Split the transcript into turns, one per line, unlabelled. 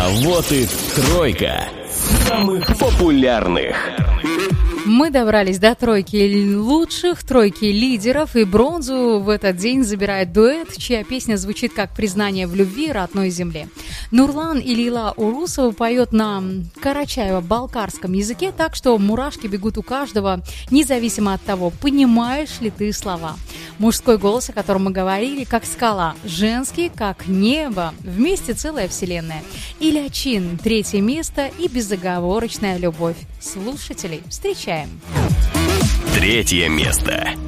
А вот и тройка самых популярных.
Мы добрались до тройки лучших, тройки лидеров, и бронзу в этот день забирает дуэт, чья песня звучит как признание в любви родной земле. Нурлан и Лейла Урусова поет на карачаево-балкарском языке, так что мурашки бегут у каждого, независимо от того, понимаешь ли ты слова. Мужской голос, о котором мы говорили, как скала, женский, как небо, вместе целая вселенная. Ильячин, третье место и безоговорочная любовь. Слушателей встречаем.
Третье место.